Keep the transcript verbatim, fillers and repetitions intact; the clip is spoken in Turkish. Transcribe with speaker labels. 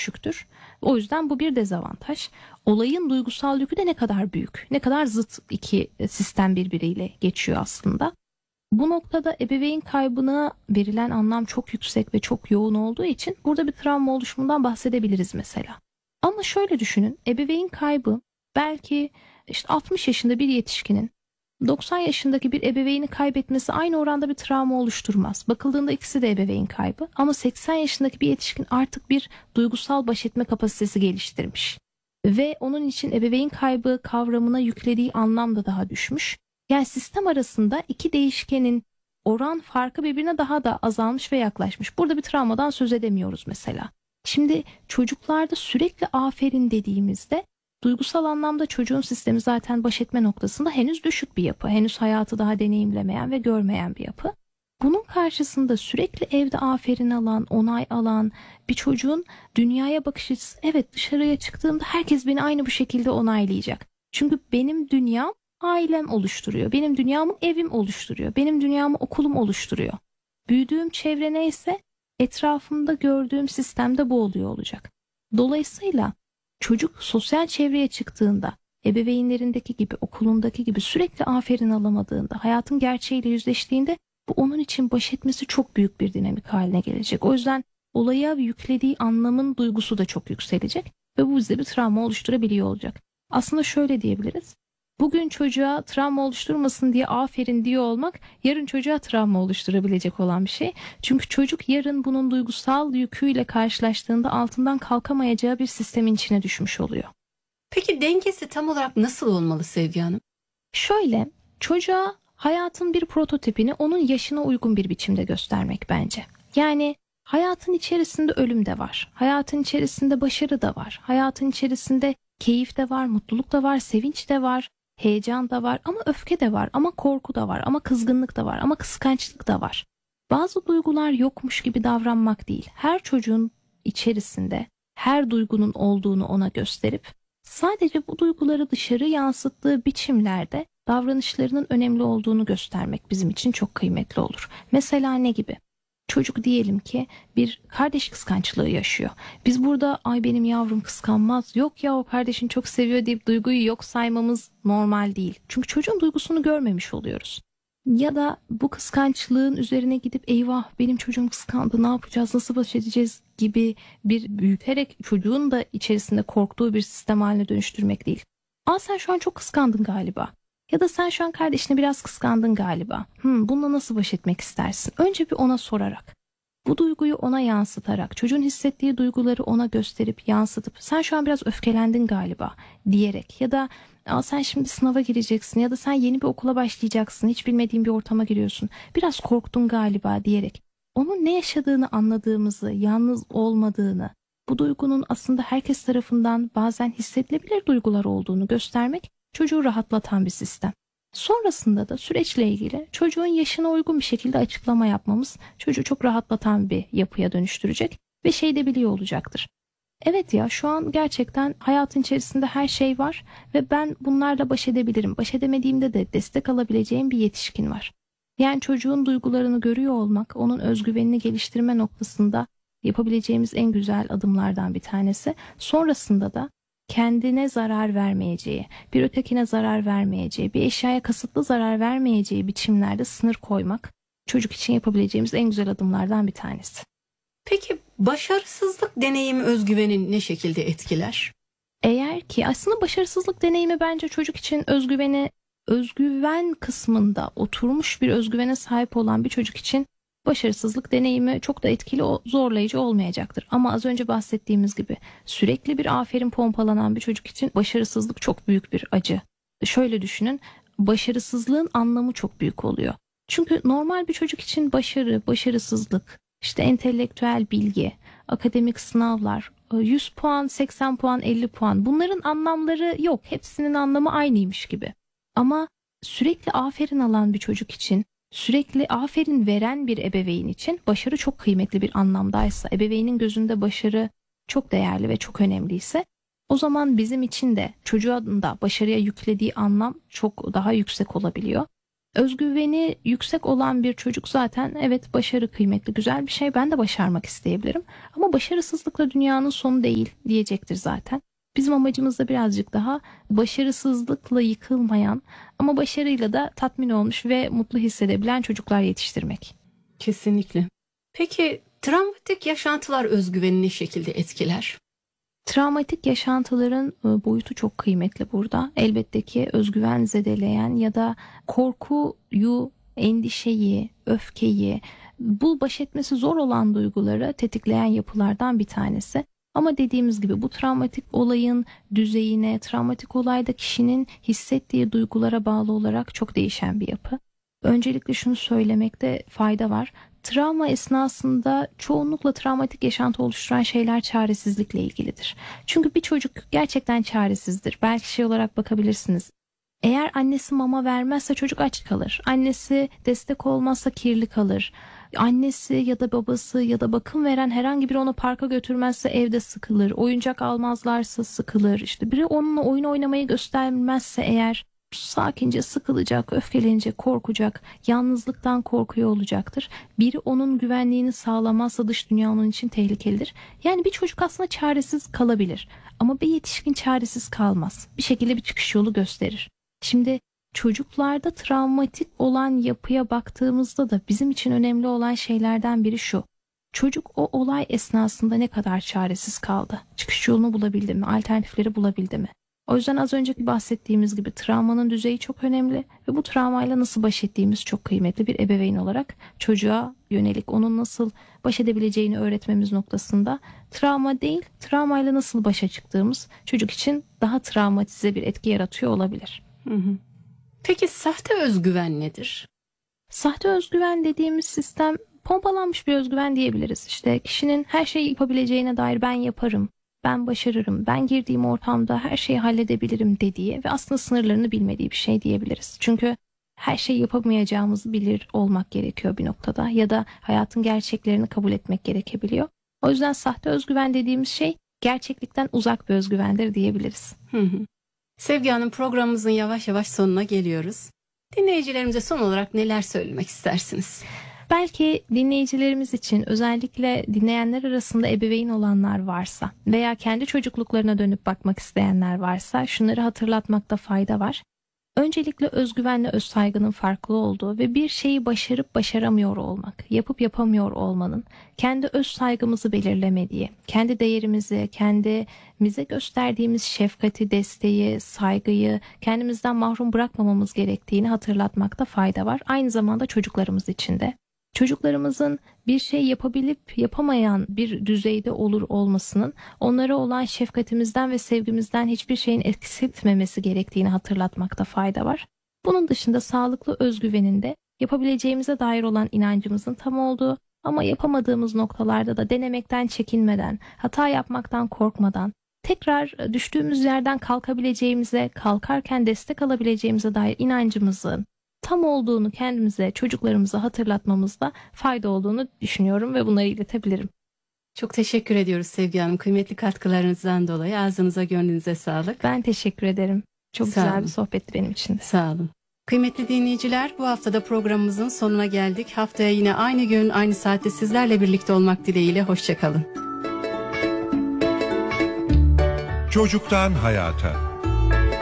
Speaker 1: düşüktür. O yüzden bu bir dezavantaj. Olayın duygusal yükü de ne kadar büyük, ne kadar zıt iki sistem birbiriyle geçiyor aslında. Bu noktada ebeveyn kaybına verilen anlam çok yüksek ve çok yoğun olduğu için burada bir travma oluşumundan bahsedebiliriz mesela. Ama şöyle düşünün, ebeveyn kaybı belki işte altmış yaşında bir yetişkinin doksan yaşındaki bir ebeveyni kaybetmesi aynı oranda bir travma oluşturmaz. Bakıldığında ikisi de ebeveyn kaybı ama seksen yaşındaki bir yetişkin artık bir duygusal baş etme kapasitesi geliştirmiş. Ve onun için ebeveyn kaybı kavramına yüklediği anlam da daha düşmüş. Yani sistem arasında iki değişkenin oran farkı birbirine daha da azalmış ve yaklaşmış. Burada bir travmadan söz edemiyoruz mesela. Şimdi çocuklarda sürekli aferin dediğimizde duygusal anlamda çocuğun sistemi zaten baş etme noktasında henüz düşük bir yapı. Henüz hayatı daha deneyimlemeyen ve görmeyen bir yapı. Bunun karşısında sürekli evde aferin alan, onay alan bir çocuğun dünyaya bakış açısı, evet dışarıya çıktığımda herkes beni aynı bu şekilde onaylayacak. Çünkü benim dünyam ailem oluşturuyor. Benim dünyamı evim oluşturuyor. Benim dünyamı okulum oluşturuyor. Büyüdüğüm çevre neyse etrafımda gördüğüm sistemde bu oluyor olacak. Dolayısıyla çocuk sosyal çevreye çıktığında ebeveynlerindeki gibi, okulundaki gibi sürekli aferin alamadığında, hayatın gerçeğiyle yüzleştiğinde bu onun için baş etmesi çok büyük bir dinamik haline gelecek. O yüzden olaya yüklediği anlamın duygusu da çok yükselecek ve bu bizde bir travma oluşturabiliyor olacak. Aslında şöyle diyebiliriz. Bugün çocuğa travma oluşturmasın diye aferin diyor olmak yarın çocuğa travma oluşturabilecek olan bir şey. Çünkü çocuk yarın bunun duygusal yüküyle karşılaştığında altından kalkamayacağı bir sistemin içine düşmüş oluyor.
Speaker 2: Peki dengesi tam olarak nasıl olmalı Sevgi Hanım?
Speaker 1: Şöyle, çocuğa hayatın bir prototipini onun yaşına uygun bir biçimde göstermek bence. Yani hayatın içerisinde ölüm de var. Hayatın içerisinde başarı da var. Hayatın içerisinde keyif de var, mutluluk da var, sevinç de var. Heyecan da var ama öfke de var ama korku da var ama kızgınlık da var ama kıskançlık da var. Bazı duygular yokmuş gibi davranmak değil. Her çocuğun içerisinde her duygunun olduğunu ona gösterip sadece bu duyguları dışarı yansıttığı biçimlerde davranışlarının önemli olduğunu göstermek bizim için çok kıymetli olur. Mesela ne gibi? Çocuk diyelim ki bir kardeş kıskançlığı yaşıyor. Biz burada ay benim yavrum kıskanmaz, yok ya o kardeşini çok seviyor deyip duyguyu yok saymamız normal değil. Çünkü çocuğun duygusunu görmemiş oluyoruz. Ya da bu kıskançlığın üzerine gidip eyvah benim çocuğum kıskandı, ne yapacağız, nasıl baş edeceğiz gibi bir büyüterek çocuğun da içerisinde korktuğu bir sistem haline dönüştürmek değil. Aa sen şu an çok kıskandın galiba. Ya da sen şu an kardeşini biraz kıskandın galiba. Hmm, bununla nasıl baş etmek istersin? Önce bir ona sorarak, bu duyguyu ona yansıtarak, çocuğun hissettiği duyguları ona gösterip yansıtıp sen şu an biraz öfkelendin galiba diyerek ya da sen şimdi sınava gireceksin ya da sen yeni bir okula başlayacaksın, hiç bilmediğin bir ortama giriyorsun, biraz korktun galiba diyerek onun ne yaşadığını anladığımızı, yalnız olmadığını, bu duygunun aslında herkes tarafından bazen hissedilebilir duygular olduğunu göstermek çocuğu rahatlatan bir sistem. Sonrasında da süreçle ilgili çocuğun yaşına uygun bir şekilde açıklama yapmamız çocuğu çok rahatlatan bir yapıya dönüştürecek ve şey de biliyor olacaktır. Evet ya şu an gerçekten hayatın içerisinde her şey var ve ben bunlarla baş edebilirim. Baş edemediğimde de destek alabileceğim bir yetişkin var. Yani çocuğun duygularını görüyor olmak onun özgüvenini geliştirme noktasında yapabileceğimiz en güzel adımlardan bir tanesi. Sonrasında da kendine zarar vermeyeceği, bir ötekine zarar vermeyeceği, bir eşyaya kasıtlı zarar vermeyeceği biçimlerde sınır koymak çocuk için yapabileceğimiz en güzel adımlardan bir tanesi.
Speaker 2: Peki başarısızlık deneyimi özgüveni ne şekilde etkiler?
Speaker 1: Eğer ki aslında başarısızlık deneyimi bence çocuk için özgüveni, özgüven kısmında oturmuş bir özgüvene sahip olan bir çocuk için başarısızlık deneyimi çok da etkili, zorlayıcı olmayacaktır. Ama az önce bahsettiğimiz gibi sürekli bir aferin pompalanan bir çocuk için başarısızlık çok büyük bir acı. Şöyle düşünün, başarısızlığın anlamı çok büyük oluyor. Çünkü normal bir çocuk için başarı, başarısızlık, işte entelektüel bilgi, akademik sınavlar, yüz puan, seksen puan, elli puan bunların anlamları yok. Hepsinin anlamı aynıymış gibi. Ama sürekli aferin alan bir çocuk için, sürekli aferin veren bir ebeveyn için başarı çok kıymetli bir anlamdaysa, ebeveynin gözünde başarı çok değerli ve çok önemliyse o zaman bizim için de çocuğun da başarıya yüklediği anlam çok daha yüksek olabiliyor. Özgüveni yüksek olan bir çocuk zaten evet başarı kıymetli, güzel bir şey. Ben de başarmak isteyebilirim. Ama başarısızlıkla dünyanın sonu değil diyecektir zaten. Bizim amacımız da birazcık daha başarısızlıkla yıkılmayan ama başarıyla da tatmin olmuş ve mutlu hissedebilen çocuklar yetiştirmek.
Speaker 2: Kesinlikle. Peki travmatik yaşantılar özgüveni ne şekilde etkiler?
Speaker 1: Travmatik yaşantıların e, boyutu çok kıymetli burada. Elbette ki özgüven zedeleyen ya da korkuyu, endişeyi, öfkeyi, bu baş etmesi zor olan duyguları tetikleyen yapılardan bir tanesi. Ama dediğimiz gibi bu travmatik olayın düzeyine, travmatik olayda kişinin hissettiği duygulara bağlı olarak çok değişen bir yapı. Öncelikle şunu söylemekte fayda var. Travma esnasında çoğunlukla travmatik yaşantı oluşturan şeyler çaresizlikle ilgilidir. Çünkü bir çocuk gerçekten çaresizdir. Belki şey olarak bakabilirsiniz. Eğer annesi mama vermezse çocuk aç kalır. Annesi destek olmazsa kirli kalır. Annesi ya da babası ya da bakım veren herhangi biri onu parka götürmezse evde sıkılır. Oyuncak almazlarsa sıkılır. İşte biri onunla oyun oynamayı göstermezse eğer sakince sıkılacak, öfkelenecek, korkacak, yalnızlıktan korkuyor olacaktır. Biri onun güvenliğini sağlamazsa dış dünya onun için tehlikelidir. Yani bir çocuk aslında çaresiz kalabilir ama bir yetişkin çaresiz kalmaz. Bir şekilde bir çıkış yolu gösterir. Şimdi çocuklarda travmatik olan yapıya baktığımızda da bizim için önemli olan şeylerden biri şu. Çocuk o olay esnasında ne kadar çaresiz kaldı? Çıkış yolunu bulabildi mi? Alternatifleri bulabildi mi? O yüzden az önceki bahsettiğimiz gibi travmanın düzeyi çok önemli ve bu travmayla nasıl baş ettiğimiz çok kıymetli. Bir ebeveyn olarak çocuğa yönelik onun nasıl baş edebileceğini öğretmemiz noktasında travma değil, travmayla nasıl başa çıktığımız çocuk için daha travmatize bir etki yaratıyor olabilir.
Speaker 2: Hı hı. Peki sahte özgüven nedir?
Speaker 1: Sahte özgüven dediğimiz sistem pompalanmış bir özgüven diyebiliriz. İşte kişinin her şeyi yapabileceğine dair ben yaparım, ben başarırım, ben girdiğim ortamda her şeyi halledebilirim dediği ve aslında sınırlarını bilmediği bir şey diyebiliriz. Çünkü her şeyi yapamayacağımızı bilir olmak gerekiyor bir noktada ya da hayatın gerçeklerini kabul etmek gerekebiliyor. O yüzden sahte özgüven dediğimiz şey gerçeklikten uzak bir özgüvendir diyebiliriz.
Speaker 2: Hı hı. Sevgi Hanım, programımızın yavaş yavaş sonuna geliyoruz. Dinleyicilerimize son olarak neler söylemek istersiniz?
Speaker 1: Belki dinleyicilerimiz için özellikle dinleyenler arasında ebeveyn olanlar varsa veya kendi çocukluklarına dönüp bakmak isteyenler varsa şunları hatırlatmakta fayda var. Öncelikle özgüvenle özsaygının farklı olduğu ve bir şeyi başarıp başaramıyor olmak, yapıp yapamıyor olmanın kendi öz saygımızı belirlemediği, kendi değerimizi, kendimize gösterdiğimiz şefkati, desteği, saygıyı kendimizden mahrum bırakmamamız gerektiğini hatırlatmakta fayda var. Aynı zamanda çocuklarımız için de. Çocuklarımızın bir şey yapabilip yapamayan bir düzeyde olur olmasının onlara olan şefkatimizden ve sevgimizden hiçbir şeyin eksiltmemesi gerektiğini hatırlatmakta fayda var. Bunun dışında sağlıklı özgüveninde yapabileceğimize dair olan inancımızın tam olduğu ama yapamadığımız noktalarda da denemekten çekinmeden, hata yapmaktan korkmadan, tekrar düştüğümüz yerden kalkabileceğimize, kalkarken destek alabileceğimize dair inancımızın tam olduğunu kendimize, çocuklarımıza hatırlatmamızda fayda olduğunu düşünüyorum ve bunları iletebilirim.
Speaker 2: Çok teşekkür ediyoruz Sevgi Hanım. Kıymetli katkılarınızdan dolayı ağzınıza gönlünüze sağlık.
Speaker 1: Ben teşekkür ederim. Çok
Speaker 2: Sağ
Speaker 1: güzel
Speaker 2: olun.
Speaker 1: bir sohbetti benim için de.
Speaker 2: Sağ olun. Kıymetli dinleyiciler, bu haftada programımızın sonuna geldik. Haftaya yine aynı gün, aynı saatte sizlerle birlikte olmak dileğiyle. Hoşça kalın.
Speaker 3: Çocuktan hayata.